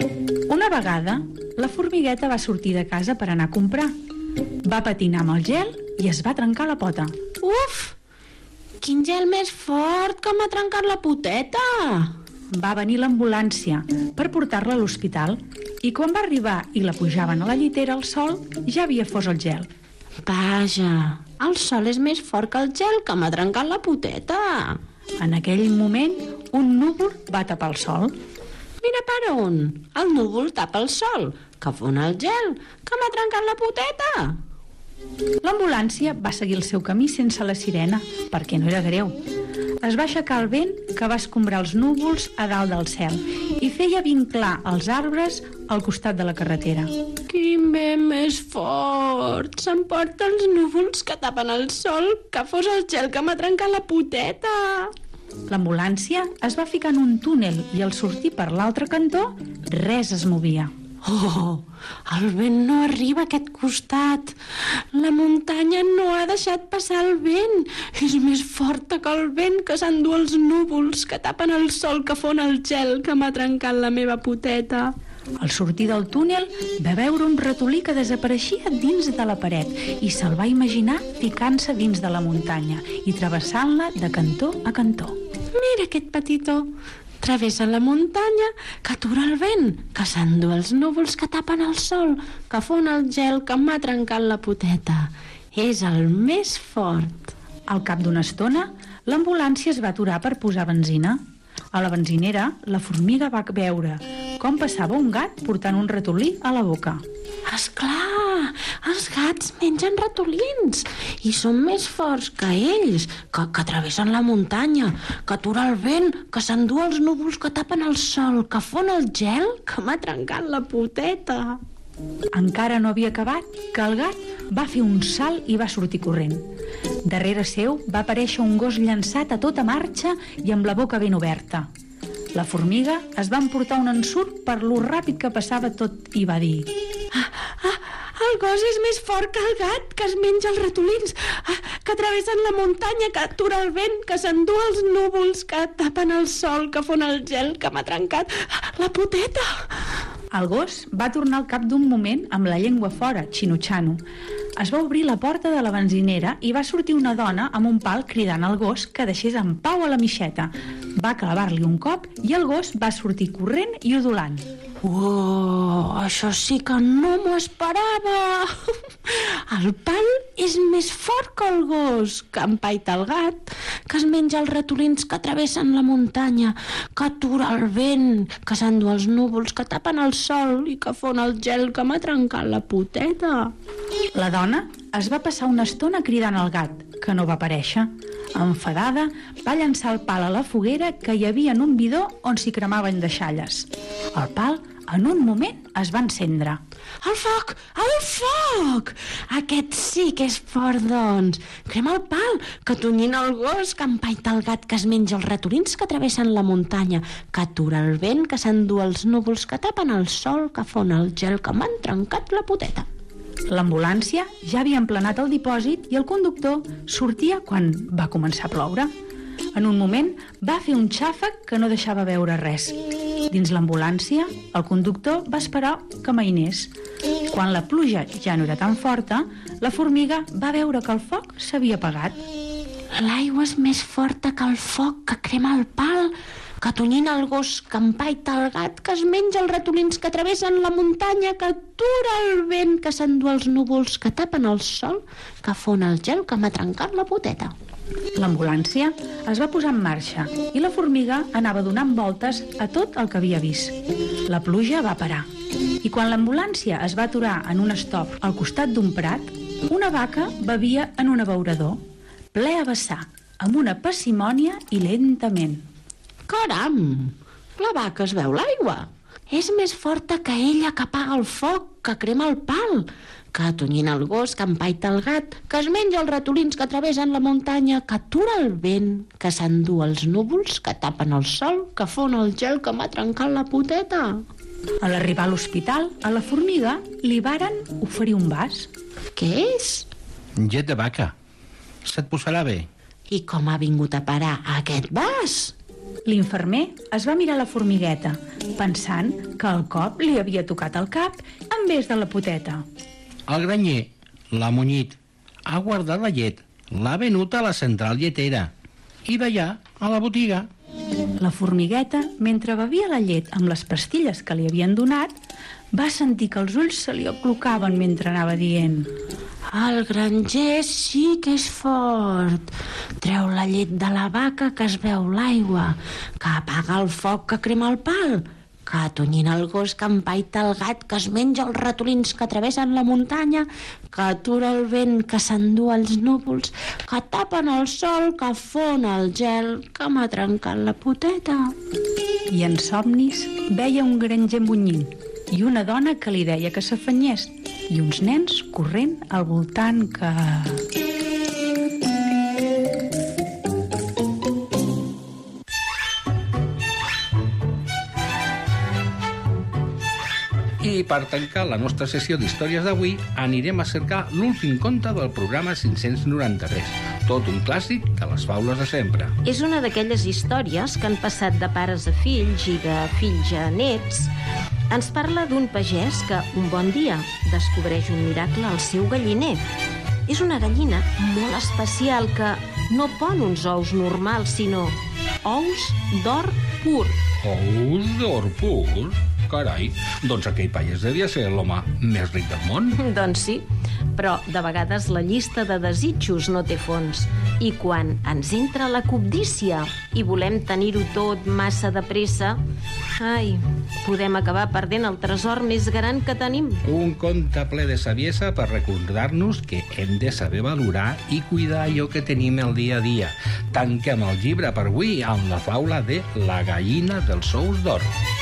Una vegada, la formigueta va sortir de casa per anar a comprar. Va patinar amb el gel i es va trencar la pota. Uf! Quin gel més fort que m'ha trencat la poteta! Va venir l'ambulància per portar-la a l'hospital i quan va arribar i la pujaven a la llitera al sol, ja havia fos el gel. Vaja, el sol és més fort que el gel que m'ha trencat la poteta. En aquell moment, un núvol va tapar el sol. Mira per on, el núvol tapa el sol, que fon el gel, que m'ha trencat la poteta. L'ambulància va seguir el seu camí sense la sirena, perquè no era greu. Es va aixecar el vent que va escombrar els núvols a dalt del cel i feia vinclar els arbres al costat de la carretera. Quin vent més fort! S'emporta els núvols que tapen el sol, que fos el gel que m'ha trencat la poteta. L'ambulància es va ficar en un túnel i al sortir per l'altre cantó, res es movia. Oh, el vent no arriba a aquest costat. La muntanya no ha deixat passar el vent. És més forta que el vent que s'endú els núvols que tapen el sol que fon el gel que m'ha trencat la meva poteta. Al sortir del túnel va veure un ratolí que desapareixia dins de la paret i se'l va imaginar ficant-se dins de la muntanya i travessant-la de cantó a cantó. Mira aquest petitó. Travessa la muntanya, que atura el vent, que s'endú els núvols que tapen el sol, que fon el gel que m'ha trencat la poteta. És el més fort. Al cap d'una estona, l'ambulància es va aturar per posar benzina. A la benzinera, la formiga va veure com passava un gat portant un ratolí a la boca. Esclar, els gats mengen ratolins i són més forts que ells, que travessen la muntanya, que atura el vent, que s'endú els núvols que tapen el sol, que fon el gel que m'ha trencat la poteta. Encara no havia acabat, que el gat va fer un salt i va sortir corrent. Darrere seu va aparèixer un gos llançat a tota marxa i amb la boca ben oberta. La formiga es va emportar un ensurt per lo ràpid que passava tot i va dir: el gos és més fort que el gat, que es menja els ratolins, que travessen la muntanya, que atura el vent, que s'endú els núvols, que tapen el sol, que fon el gel, que m'ha trencat la poteta. El gos va tornar al cap d'un moment amb la llengua fora, xinutxano. Es va obrir la porta de la benzinera i va sortir una dona amb un pal cridant al gos que deixés en pau a la mixeta. Va clavar-li un cop i el gos va sortir corrent i udolant. Oh, això sí que no m'ho esperava. El pal és més fort que el gos, que empaita el gat, que es menja els ratolins que travessen la muntanya, que atura el vent, que s'endú els núvols que tapen el sol i que fon el gel que m'ha trencat la poteta. La dona es va passar una estona cridant al gat, que no va aparèixer. Enfadada, va llançar el pal a la foguera que hi havia en un bidó on s'hi cremaven deixalles. El pal, en un moment, es va encendre. El foc! El foc! Aquest sí que és fort, doncs. Crema el pal, que tonyina el gos, que empaita el gat, que es menja els ratolins que travessen la muntanya, que atura el vent, que s'endú els núvols que tapen el sol, que fon el gel que m'han trencat la poteta. L'ambulància ja havia emplenat el dipòsit i el conductor sortia quan va començar a ploure. En un moment va fer un xàfec que no deixava veure res. Dins l'ambulància, el conductor va esperar que amainés. Quan la pluja ja no era tan forta, la formiga va veure que el foc s'havia apagat. L'aigua és més forta que el foc que crema el pal, que tonyina el gos, que empaita el gat, que es menja els ratolins que travessen la muntanya, que atura el vent, que s'endú els núvols que tapen el sol, que fon el gel que m'ha trencat la poteta. L'ambulància es va posar en marxa i la formiga anava donant voltes a tot el que havia vist. La pluja va parar i quan l'ambulància es va aturar en un estop al costat d'un prat, una vaca bevia en un abeurador, ple a vessar, amb una parsimònia i lentament. Caram! La vaca es beu l'aigua. És més forta que ella, que apaga el foc, que crema el pal, que tonyina el gos, que empaita el gat, que es menja els ratolins que travessen la muntanya, que atura el vent, que s'endú els núvols, que tapen el sol, que fon el gel que m'ha trencat la poteta. A l'arribar a l'hospital, a la formiga li varen oferir un vas. Què és? Llet de vaca. Se't posarà bé. I com ha vingut a parar a aquest vas? L'infermer es va mirar la formigueta, pensant que el cop li havia tocat el cap en vez de la poteta. El granyer l'ha munyit, ha guardat la llet, l'ha venut a la central lletera i d'allà a la botiga. La formigueta, mentre bevia la llet amb les pastilles que li havien donat, va sentir que els ulls se li aclocaven mentre anava dient: el granger sí que és fort. Treu la llet de la vaca que es veu l'aigua, que apaga el foc que crema el pal, que atonyina el gos que empaita el gat que es menja els ratolins que travessen la muntanya, que atura el vent que s'endú els núvols, que tapen el sol, que fon el gel, que m'ha trencat la poteta. I en somnis veia un granger munyint i una dona que li deia que s'afanyés i uns nens corrent al voltant que... I per tancar la nostra sessió d'històries d'avui anirem a cercar l'últim conte del programa 593, tot un clàssic de les faules de sempre. És una d'aquelles històries que han passat de pares a fills i de fills a nets. Ens parla d'un pagès que un bon dia descobreix un miracle al seu galliner. És una gallina molt especial que no pon uns ous normals, sinó ous d'or pur. Ous d'or pur? Carai, doncs aquell pagès devia ser l'home més ric del món. Doncs sí, però de vegades la llista de desitjos no té fons. I quan ens entra la cobdícia i volem tenir-ho tot massa de pressa, podem acabar perdent el tresor més gran que tenim. Un conte ple de saviesa per recordar-nos que hem de saber valorar i cuidar allò que tenim el dia a dia. Tanquem el llibre per avui amb la faula de la gallina dels ous d'or.